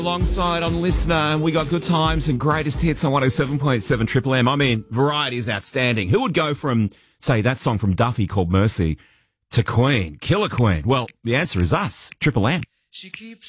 Alongside on Listener, we got good times and greatest hits on 107.7 Triple M. I mean, variety is outstanding. Who would go from, say, that song from Duffy called Mercy to Queen, Killer Queen? Well, the answer is us, Triple M. She keeps